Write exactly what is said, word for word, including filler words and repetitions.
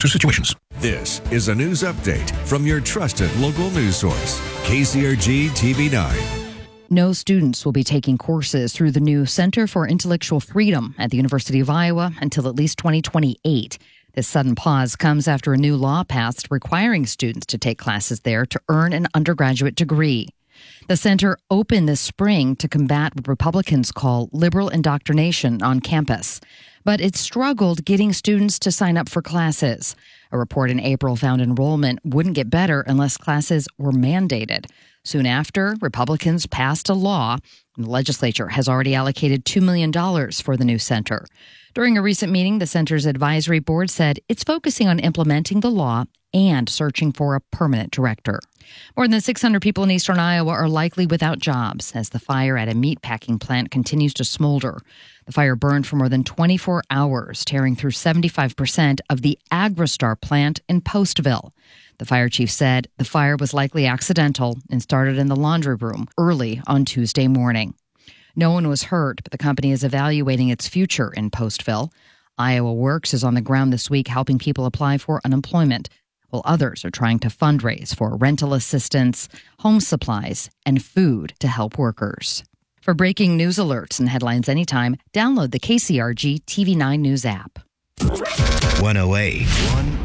to situations. This is a news update from your trusted local news source, K C R G T V nine. No students will be taking courses through the new Center for Intellectual Freedom at the University of Iowa until at least twenty twenty-eight. This sudden pause comes after a new law passed requiring students to take classes there to earn an undergraduate degree. The center opened this spring to combat what Republicans call liberal indoctrination on campus, but it struggled getting students to sign up for classes. A report in April found enrollment wouldn't get better unless classes were mandated. Soon after, Republicans passed a law, and the legislature has already allocated two million dollars for the new center. During a recent meeting, the center's advisory board said it's focusing on implementing the law and searching for a permanent director. More than six hundred people in eastern Iowa are likely without jobs as the fire at a meatpacking plant continues to smolder. The fire burned for more than twenty-four hours, tearing through seventy-five percent of the Agristar plant in Postville. The fire chief said the fire was likely accidental and started in the laundry room early on Tuesday morning. No one was hurt, but the company is evaluating its future in Postville. Iowa Works is on the ground this week helping people apply for unemployment, while others are trying to fundraise for rental assistance, home supplies, and food to help workers. For breaking news alerts and headlines anytime, download the K C R G T V nine News app. one oh eight point one